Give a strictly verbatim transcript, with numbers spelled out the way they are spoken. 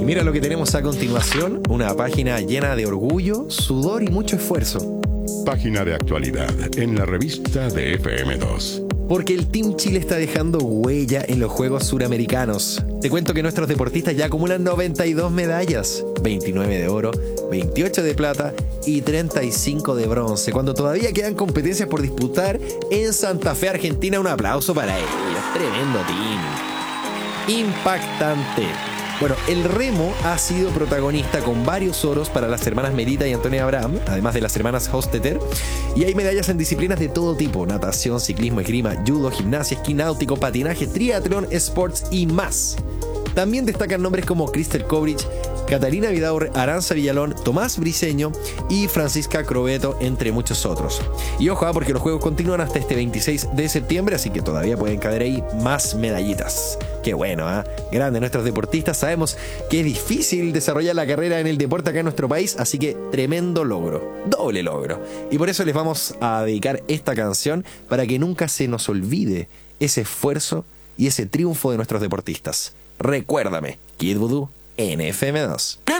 Mira lo que tenemos a continuación, una página llena de orgullo, sudor y mucho esfuerzo. Página de actualidad en la revista de F M dos. Porque el Team Chile está dejando huella en los Juegos Suramericanos. Te cuento que nuestros deportistas ya acumulan noventa y dos medallas, veintinueve de oro, veintiocho de plata y treinta y cinco de bronce, cuando todavía quedan competencias por disputar en Santa Fe, Argentina. Un aplauso para ellos, tremendo team. Impactante. Bueno, el remo ha sido protagonista con varios oros para las hermanas Merita y Antonia Abraham, además de las hermanas Hostetter, y hay medallas en disciplinas de todo tipo: natación, ciclismo, esgrima, judo, gimnasia, esquí náutico, patinaje, triatlón, sports y más. También destacan nombres como Crystal Kovrich, Catalina Vidaurre, Aranza Villalón, Tomás Briceño y Francisca Crobeto, entre muchos otros. Y ojo, porque los juegos continúan hasta este veintiséis de septiembre, así que todavía pueden caer ahí más medallitas. Qué bueno, ¿eh? Grande nuestros deportistas. Sabemos que es difícil desarrollar la carrera en el deporte acá en nuestro país, así que tremendo logro, doble logro. Y por eso les vamos a dedicar esta canción para que nunca se nos olvide ese esfuerzo y ese triunfo de nuestros deportistas. Recuérdame, Kid Voodoo en F M dos.